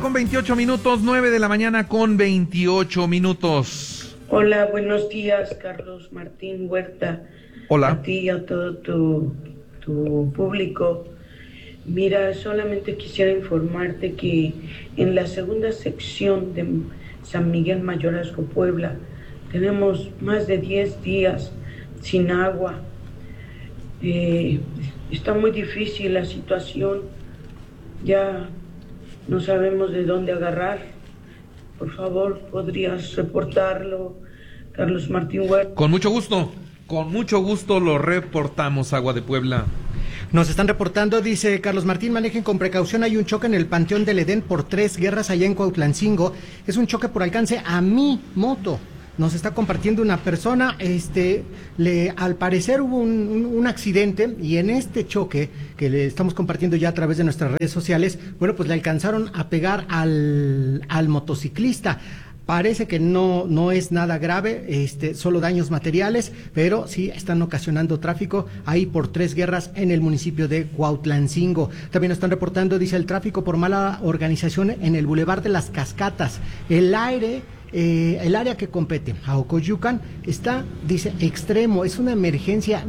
con 28 minutos, 9 de la mañana con 28 minutos. Hola, buenos días, Carlos Martín Huerta. Hola. A ti y a todo tu público. Mira, solamente quisiera informarte que en la segunda sección de San Miguel Mayorazgo, Puebla, tenemos más de 10 días sin agua. Está muy difícil la situación, ya no sabemos de dónde agarrar. Por favor, ¿podrías reportarlo, Carlos Martín Huerta? Con mucho gusto lo reportamos, Agua de Puebla. Nos están reportando, dice Carlos Martín, manejen con precaución, hay un choque en el Panteón del Edén por 3 guerras allá en Cuautlancingo, es un choque por alcance a mi moto. Nos está compartiendo una persona, al parecer hubo un accidente y en este choque que le estamos compartiendo ya a través de nuestras redes sociales, bueno, pues le alcanzaron a pegar al motociclista. Parece que no es nada grave, solo daños materiales, pero sí están ocasionando tráfico ahí por 3 guerras en el municipio de Cuautlancingo. También están reportando, dice, el tráfico por mala organización en el Boulevard de las Cascatas. El área que compete a Ocoyucan está, dice, extremo, es una emergencia,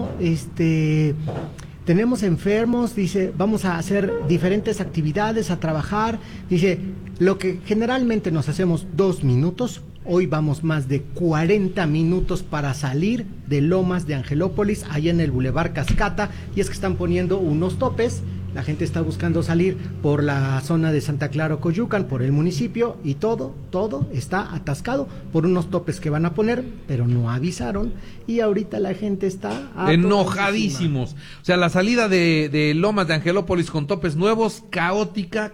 tenemos enfermos, dice, vamos a hacer diferentes actividades, a trabajar, dice, lo que generalmente nos hacemos 2 minutos, hoy vamos más de 40 minutos para salir de Lomas de Angelópolis, allá en el Boulevard Cascata, y es que están poniendo unos topes. La gente está buscando salir por la zona de Santa Clara, Coyucan, por el municipio, y todo está atascado por unos topes que van a poner, pero no avisaron, y ahorita la gente está enojadísimos. O sea, la salida de Lomas de Angelópolis con topes nuevos, caótica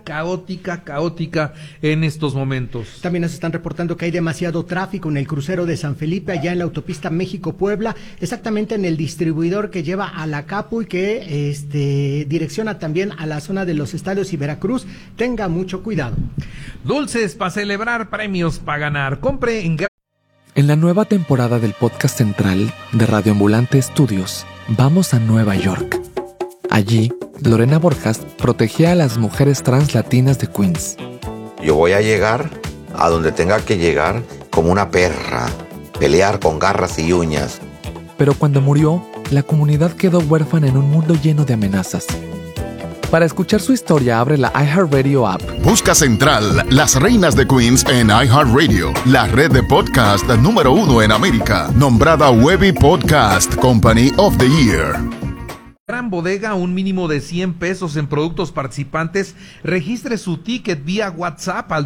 en estos momentos. También nos están reportando que hay demasiado tráfico en el crucero de San Felipe, allá en la autopista México-Puebla, exactamente en el distribuidor que lleva a la Capu y que direcciona también a la zona de los Estadios y Veracruz. Tenga mucho cuidado. Dulces para celebrar, premios para ganar. Compre En la nueva temporada del podcast central de Radio Ambulante Estudios, vamos a Nueva York. Allí, Lorena Borjas protegía a las mujeres trans latinas de Queens. Yo voy a llegar a donde tenga que llegar como una perra, pelear con garras y uñas. Pero cuando murió, la comunidad quedó huérfana en un mundo lleno de amenazas. Para escuchar su historia, abre la iHeartRadio app. Busca Central, las reinas de Queens en iHeartRadio, la red de podcast número 1 en América, nombrada Webby Podcast Company of the Year. Gran Bodega, un mínimo de 100 pesos en productos participantes. Registre su ticket vía WhatsApp al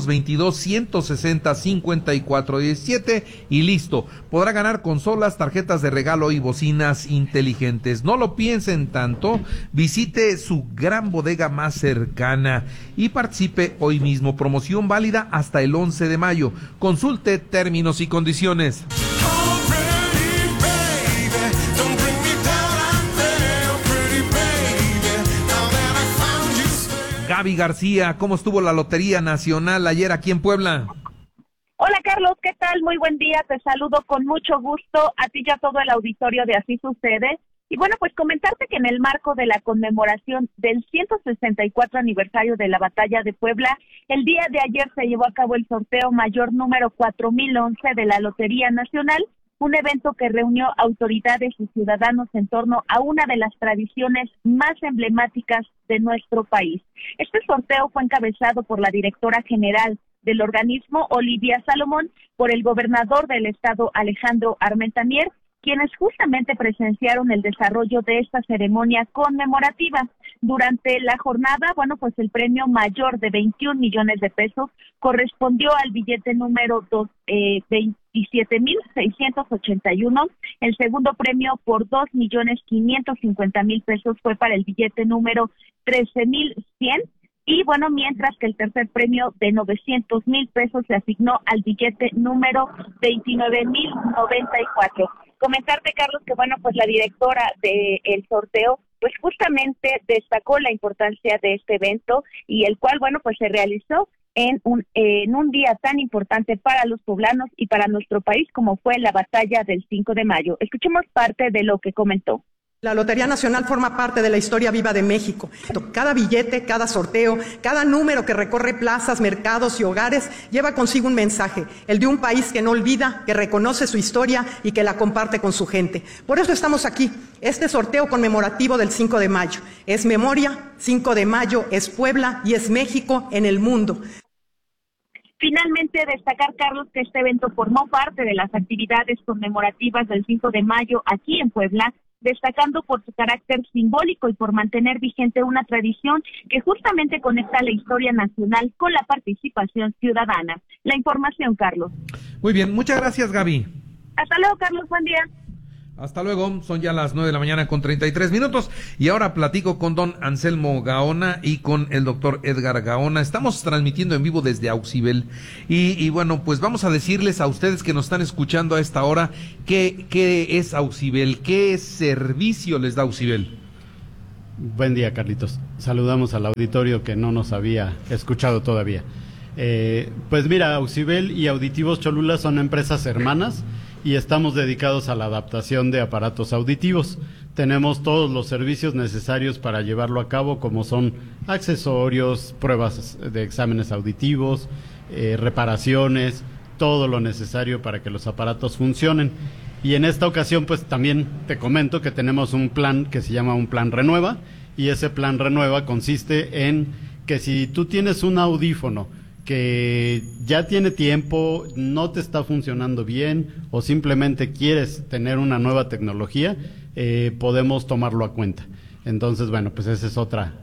222-160-5417 y listo. Podrá ganar consolas, tarjetas de regalo y bocinas inteligentes. No lo piensen tanto, visite su Gran Bodega más cercana y participe hoy mismo. Promoción válida hasta el 11 de mayo. Consulte términos y condiciones. Gaby García, ¿cómo estuvo la Lotería Nacional ayer aquí en Puebla? Hola Carlos, ¿qué tal? Muy buen día, te saludo con mucho gusto a ti y a todo el auditorio de Así Sucede. Y bueno, pues comentarte que en el marco de la conmemoración del 164 aniversario de la Batalla de Puebla, el día de ayer se llevó a cabo el sorteo mayor número 4011 de la Lotería Nacional, un evento que reunió autoridades y ciudadanos en torno a una de las tradiciones más emblemáticas de nuestro país. Este sorteo fue encabezado por la directora general del organismo, Olivia Salomón, por el gobernador del estado, Alejandro Armenta Mier, quienes justamente presenciaron el desarrollo de esta ceremonia conmemorativa. Durante la jornada, bueno, pues el premio mayor de 21 millones de pesos correspondió al billete número 27,681. El segundo premio por 2,550,000 pesos fue para el billete número 13,100. Y bueno, mientras que el tercer premio de 900,000 pesos se asignó al billete número 29,094. Comentarte, Carlos, que bueno, pues la directora del sorteo, pues justamente destacó la importancia de este evento y el cual, bueno, pues se realizó en un día tan importante para los poblanos y para nuestro país como fue la batalla del 5 de mayo. Escuchemos parte de lo que comentó. La Lotería Nacional forma parte de la historia viva de México. Cada billete, cada sorteo, cada número que recorre plazas, mercados y hogares lleva consigo un mensaje, el de un país que no olvida, que reconoce su historia y que la comparte con su gente. Por eso estamos aquí, este sorteo conmemorativo del 5 de mayo. Es memoria, 5 de mayo es Puebla y es México en el mundo. Finalmente, destacar, Carlos, que este evento formó parte de las actividades conmemorativas del 5 de mayo aquí en Puebla, destacando por su carácter simbólico y por mantener vigente una tradición que justamente conecta la historia nacional con la participación ciudadana. La información, Carlos. Muy bien, muchas gracias, Gaby. Hasta luego, Carlos, buen día. Hasta luego, son ya las 9:33 a.m. y ahora platico con don Anselmo Gaona y con el doctor Edgar Gaona. Estamos transmitiendo en vivo desde Auxibel y bueno, pues vamos a decirles a ustedes que nos están escuchando a esta hora qué es Auxibel, qué servicio les da Auxibel. Buen día, Carlitos. Saludamos al auditorio que no nos había escuchado todavía. Pues mira, Auxibel y Auditivos Cholula son empresas hermanas y estamos dedicados a la adaptación de aparatos auditivos. Tenemos todos los servicios necesarios para llevarlo a cabo, como son accesorios, pruebas de exámenes auditivos, reparaciones, todo lo necesario para que los aparatos funcionen. Y en esta ocasión, pues también te comento que tenemos un plan que se llama un plan Renueva, y ese plan Renueva consiste en que si tú tienes un audífono que ya tiene tiempo, no te está funcionando bien o simplemente quieres tener una nueva tecnología, podemos tomarlo a cuenta. Entonces, bueno, pues esa es otra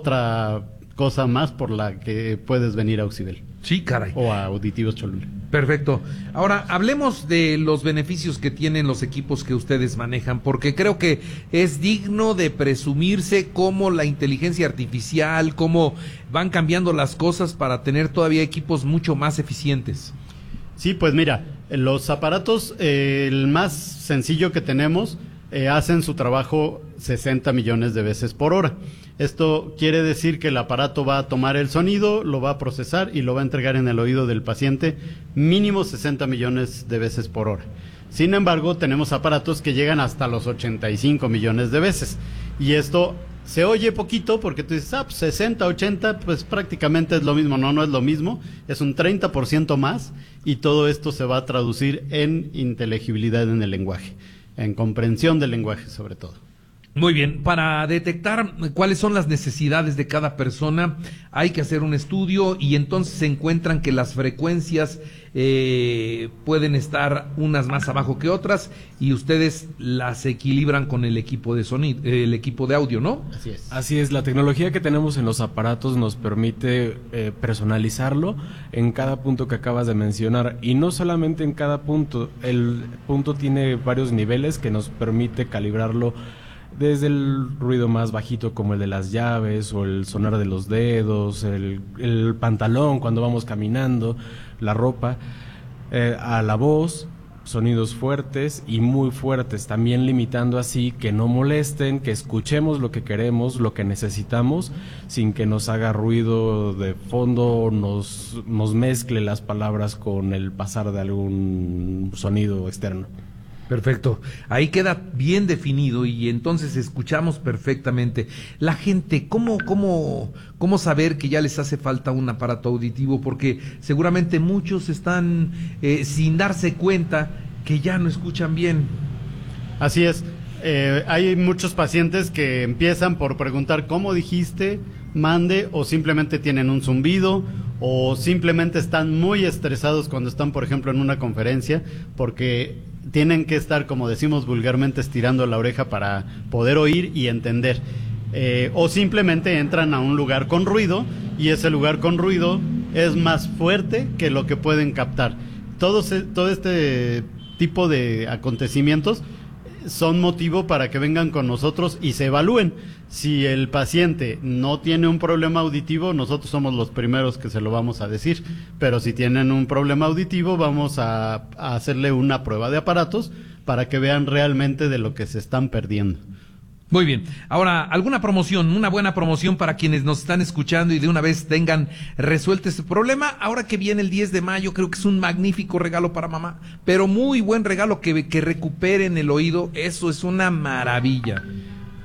cosa más por la que puedes venir a Auxibel. Sí, caray. O a Auditivos Cholula. Perfecto. Ahora, hablemos de los beneficios que tienen los equipos que ustedes manejan, porque creo que es digno de presumirse cómo la inteligencia artificial, cómo van cambiando las cosas para tener todavía equipos mucho más eficientes. Sí, pues mira, los aparatos, el más sencillo que tenemos, hacen su trabajo 60 millones de veces por hora. Esto quiere decir que el aparato va a tomar el sonido, lo va a procesar y lo va a entregar en el oído del paciente mínimo 60 millones de veces por hora. Sin embargo, tenemos aparatos que llegan hasta los 85 millones de veces. Y esto se oye poquito porque tú dices, pues 60, 80, pues prácticamente es lo mismo. No es lo mismo, es un 30% más y todo esto se va a traducir en inteligibilidad en el lenguaje, en comprensión del lenguaje sobre todo. Muy bien, para detectar cuáles son las necesidades de cada persona hay que hacer un estudio y entonces se encuentran que las frecuencias pueden estar unas más abajo que otras y ustedes las equilibran con el equipo de sonido, el equipo de audio, ¿no? Así es. Así es, la tecnología que tenemos en los aparatos nos permite personalizarlo en cada punto que acabas de mencionar y no solamente en cada punto, el punto tiene varios niveles que nos permite calibrarlo desde el ruido más bajito como el de las llaves o el sonar de los dedos, el pantalón cuando vamos caminando, la ropa, a la voz, sonidos fuertes y muy fuertes, también limitando así que no molesten, que escuchemos lo que queremos, lo que necesitamos, sin que nos haga ruido de fondo, nos mezcle las palabras con el pasar de algún sonido externo. Perfecto, ahí queda bien definido y entonces escuchamos perfectamente. La gente, ¿cómo saber que ya les hace falta un aparato auditivo? Porque seguramente muchos están sin darse cuenta que ya no escuchan bien. Así es, hay muchos pacientes que empiezan por preguntar ¿cómo dijiste? Mande, o simplemente tienen un zumbido, o simplemente están muy estresados cuando están, por ejemplo, en una conferencia, porque tienen que estar, como decimos vulgarmente, estirando la oreja para poder oír y entender. O simplemente entran a un lugar con ruido y ese lugar con ruido es más fuerte que lo que pueden captar. Todo este tipo de acontecimientos son motivo para que vengan con nosotros y se evalúen. Si el paciente no tiene un problema auditivo, nosotros somos los primeros que se lo vamos a decir, pero si tienen un problema auditivo, vamos a hacerle una prueba de aparatos para que vean realmente de lo que se están perdiendo. Muy bien. Ahora, ¿alguna promoción, una buena promoción para quienes nos están escuchando y de una vez tengan resuelto este problema? Ahora que viene el 10 de mayo, creo que es un magnífico regalo para mamá, pero muy buen regalo que recuperen el oído, eso es una maravilla.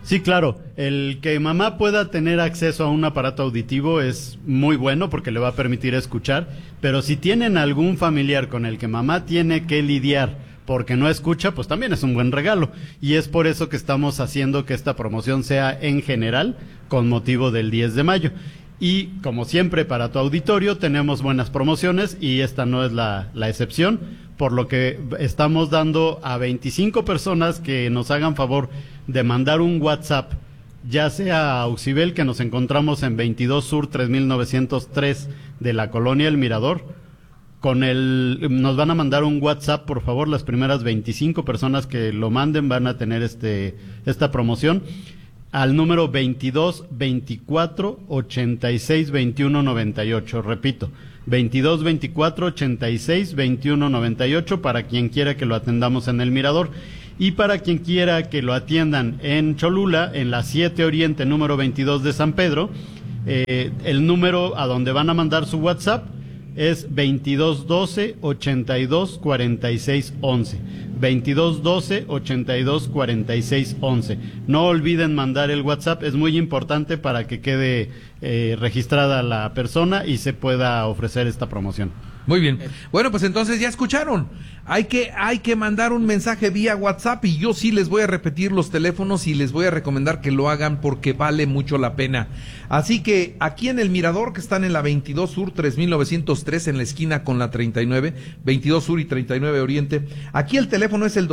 Sí, claro. El que mamá pueda tener acceso a un aparato auditivo es muy bueno porque le va a permitir escuchar, pero si tienen algún familiar con el que mamá tiene que lidiar porque no escucha, pues también es un buen regalo. Y es por eso que estamos haciendo que esta promoción sea en general con motivo del 10 de mayo. Y como siempre para tu auditorio tenemos buenas promociones y esta no es la excepción, por lo que estamos dando a 25 personas que nos hagan favor de mandar un WhatsApp, ya sea a Auxibel, que nos encontramos en 22 Sur 3903 de la Colonia El Mirador. Nos van a mandar un WhatsApp, por favor, las primeras 25 personas que lo manden van a tener esta promoción al número 22 24 86 21 98. Repito, 22 24 86 21 98 para quien quiera que lo atendamos en El Mirador. Y para quien quiera que lo atiendan en Cholula, en la 7 Oriente, número 22 de San Pedro, el número a donde van a mandar su WhatsApp es 2212 82 46 11. 2212 82 46 11. No olviden mandar el WhatsApp, es muy importante para que quede registrada la persona y se pueda ofrecer esta promoción. Muy bien. Bueno, pues entonces ya escucharon. Hay que mandar un mensaje vía WhatsApp y yo sí les voy a repetir los teléfonos y les voy a recomendar que lo hagan porque vale mucho la pena. Así que aquí en El Mirador, que están en la 22 Sur 3903 en la esquina con la 39, 22 Sur y 39 Oriente. Aquí el teléfono es el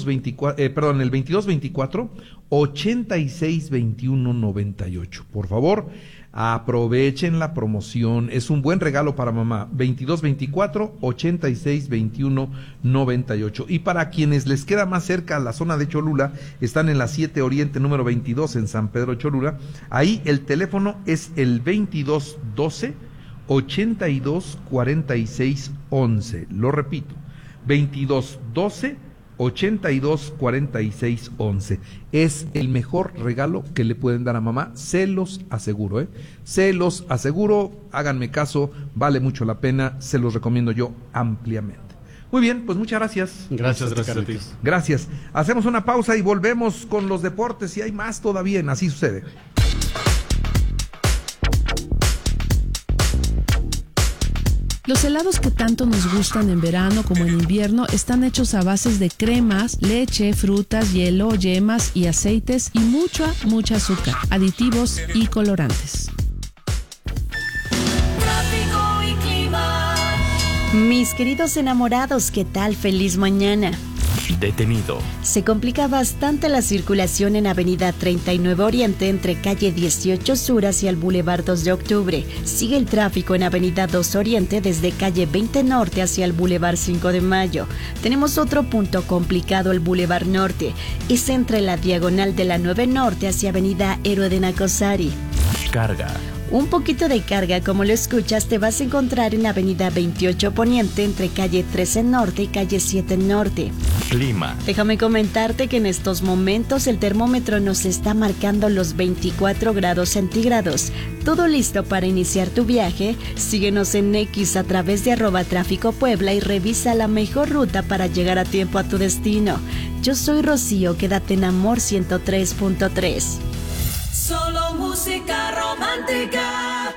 2224 86 21 98. Por favor, aprovechen la promoción, es un buen regalo para mamá. 2224 86 21 98. Y para quienes les queda más cerca a la zona de Cholula, están en la 7 Oriente número 22 en San Pedro Cholula. Ahí el teléfono es el 2212 82 46 11. Lo repito, 2212 82 46 11. Es el mejor regalo que le pueden dar a mamá, se los aseguro, se los aseguro, háganme caso, vale mucho la pena, se los recomiendo yo ampliamente. Muy bien, pues muchas gracias. Gracias a ti. Gracias. Hacemos una pausa y volvemos con los deportes y hay más todavía en Así Sucede. Los helados que tanto nos gustan en verano como en invierno están hechos a bases de cremas, leche, frutas, hielo, yemas y aceites y mucha azúcar, aditivos y colorantes. Tráfico y clima. Mis queridos enamorados, ¿qué tal? Feliz mañana. Detenido. Se complica bastante la circulación en Avenida 39 Oriente entre calle 18 Sur hacia el Boulevard 2 de Octubre. Sigue el tráfico en Avenida 2 Oriente desde calle 20 Norte hacia el Boulevard 5 de Mayo. Tenemos otro punto complicado, el Boulevard Norte. Es entre la diagonal de la 9 Norte hacia Avenida Héroe de Nacosari. Carga. Un poquito de carga, como lo escuchas, te vas a encontrar en Avenida 28 Poniente entre calle 13 Norte y calle 7 Norte. Clima. Déjame comentarte que en estos momentos el termómetro nos está marcando los 24 grados centígrados. ¿Todo listo para iniciar tu viaje? Síguenos en X a través de @Tráfico Puebla y revisa la mejor ruta para llegar a tiempo a tu destino. Yo soy Rocío, quédate en Amor 103.3. Solo música romántica.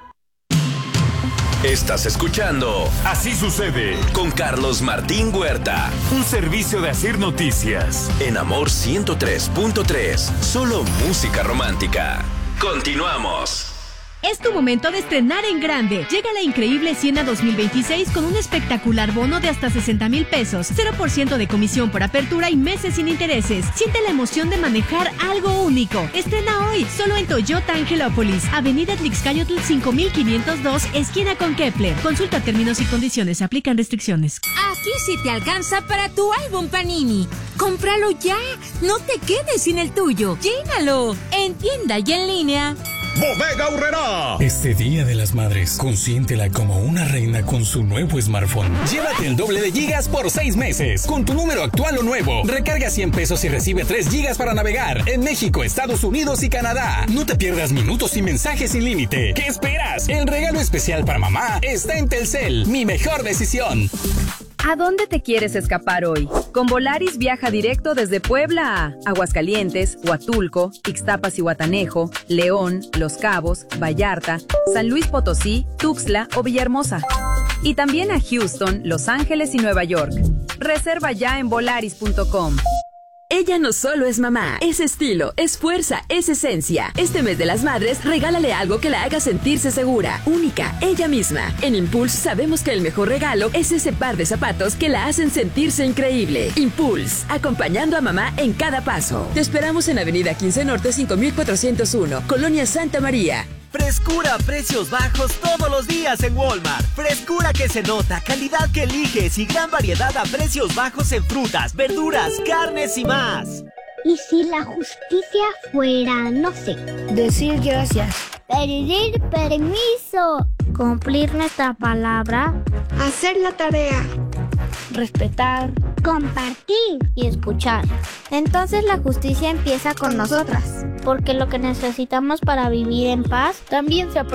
Estás escuchando Así Sucede con Carlos Martín Huerta, un servicio de Asir Noticias en Amor 103.3. Solo música romántica. Continuamos. Es tu momento de estrenar en grande. Llega la increíble Siena 2026 con un espectacular bono de hasta 60,000 pesos, 0% de comisión por apertura y meses sin intereses. Siente la emoción de manejar algo único. Estrena hoy, solo en Toyota Angelópolis, Avenida Tlaxcayotl 5502, esquina con Kepler. Consulta términos y condiciones, aplican restricciones. Aquí sí te alcanza para tu álbum Panini. ¡Cómpralo ya! No te quedes sin el tuyo. ¡Llénalo! En tienda y en línea. Bodega Aurrerá. Este Día de las Madres, consiéntela como una reina con su nuevo smartphone. Llévate el doble de gigas por 6 meses. Con tu número actual o nuevo. Recarga 100 pesos y recibe 3 gigas para navegar en México, Estados Unidos y Canadá. No te pierdas minutos y mensajes sin límite. ¿Qué esperas? El regalo especial para mamá está en Telcel. Mi mejor decisión. ¿A dónde te quieres escapar hoy? Con Volaris viaja directo desde Puebla a Aguascalientes, Huatulco, Ixtapas y Huatanejo, León, Los Cabos, Vallarta, San Luis Potosí, Tuxtla o Villahermosa. Y también a Houston, Los Ángeles y Nueva York. Reserva ya en volaris.com. Ella no solo es mamá, es estilo, es fuerza, es esencia. Este mes de las madres, regálale algo que la haga sentirse segura, única, ella misma. En Impulse sabemos que el mejor regalo es ese par de zapatos que la hacen sentirse increíble. Impulse, acompañando a mamá en cada paso. Te esperamos en Avenida 15 Norte 5401, Colonia Santa María. Frescura a precios bajos todos los días en Walmart. Frescura que se nota, calidad que eliges y gran variedad a precios bajos en frutas, verduras, carnes y más. ¿Y si la justicia fuera, no sé, decir gracias, pedir permiso, cumplir nuestra palabra, hacer la tarea, respetar, compartir y escuchar? Entonces la justicia empieza con nosotras, porque lo que necesitamos para vivir en paz también se